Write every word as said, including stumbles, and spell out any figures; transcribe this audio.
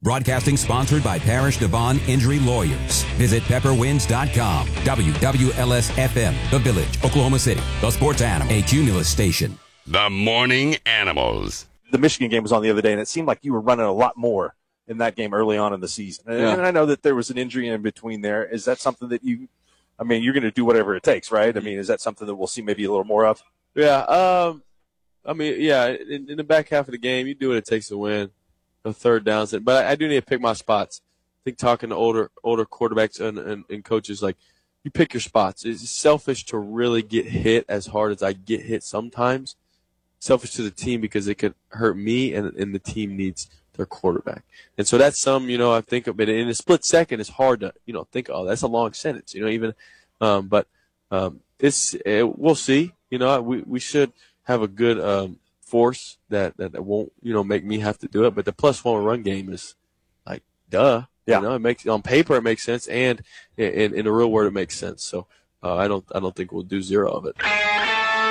Broadcasting sponsored by Parish Devon Injury Lawyers. Visit pepper wins dot com. W W L S F M, The Village, Oklahoma City. The Sports Animal, a Cumulus station. The Morning Animals. The Michigan game was on the other day, and it seemed like you were running a lot more in that game early on in the season. And, yeah. and I know that there was an injury in between there. Is that something that you – I mean, you're going to do whatever it takes, right? I mean, is that something that we'll see maybe a little more of? Yeah. Um, I mean, yeah, in, in the back half of the game, you do what it takes to win. The third downs. But I, I do need to pick my spots. I think talking to older older quarterbacks and, and, and coaches, like, you pick your spots. It's selfish to really get hit as hard as I get hit sometimes. Selfish to the team because it could hurt me, and, and the team needs their quarterback. And so that's some, you know, I think of it in a split second. It's hard to, you know, think, oh, that's a long sentence, you know, even. Um, but um, it's it, we'll see. You know, we, we should have a good um, – force that, that that won't, you know, make me have to do it. But the plus one run game is like, duh. Yeah. You know, it makes on paper it makes sense, and in, in the real world it makes sense. So uh, I don't I don't think we'll do zero of it.